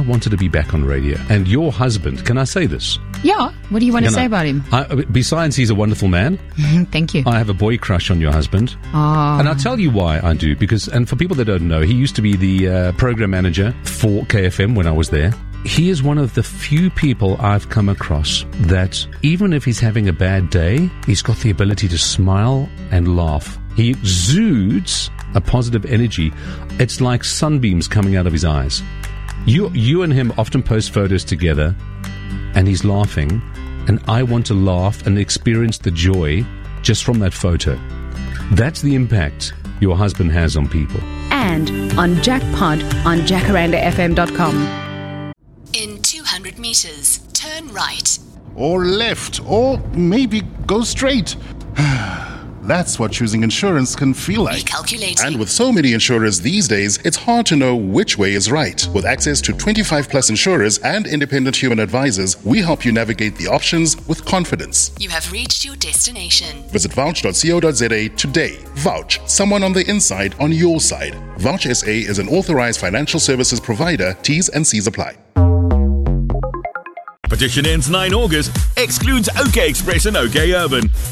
wanted to be back on radio. And your husband, can I say this? Yeah. What do you want to say about him? Besides, he's a wonderful man. Thank you. I have a boy crush on your husband. Oh. And I'll tell you why I do. And for people that don't know, he used to be the program manager for KFM when I was there. He is one of the few people I've come across that even if he's having a bad day, he's got the ability to smile and laugh. He exudes a positive energy. It's like sunbeams coming out of his eyes. You and him often post photos together and he's laughing, and I want to laugh and experience the joy just from that photo. That's the impact your husband has on people. And on Jackpot on jacarandafm.com. In 200 meters, turn right. Or left, or maybe go straight. That's what choosing insurance can feel like. Recalculating. And with so many insurers these days, it's hard to know which way is right. With access to 25 plus insurers and independent human advisors, we help you navigate the options with confidence. You have reached your destination. Visit vouch.co.za today. Vouch, someone on the inside on your side. Vouch SA is an authorized financial services provider. T's and C's apply. Petition ends 9 August. Excludes OK Express and OK Urban.